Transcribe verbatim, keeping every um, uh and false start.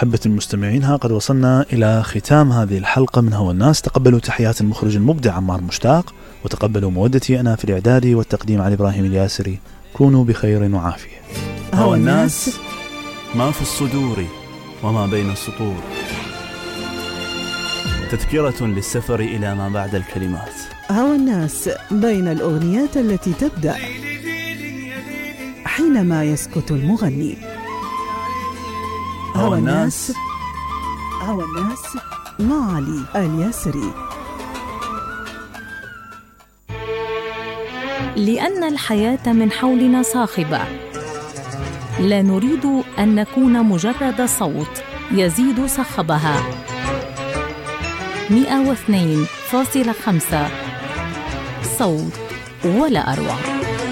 أحبة المستمعين، ها قد وصلنا إلى ختام هذه الحلقة من هوى الناس. تقبلوا تحيات المخرج المبدع عمار مشتاق، وتقبلوا مودتي أنا في الإعداد والتقديم على إبراهيم الياسري. كونوا بخير وعافية. هوى الناس ما في الصدور وما بين السطور، تذكرة للسفر إلى ما بعد الكلمات. هوى الناس بين الأغنيات التي تبدأ حينما يسكت المغني. هوى الناس هوى الناس مع علي الياسري. لأن الحياة من حولنا صاخبة، لا نريد أن نكون مجرد صوت يزيد صخبها. مئة واثنين فاصلة خمسة صوت ولا أروع.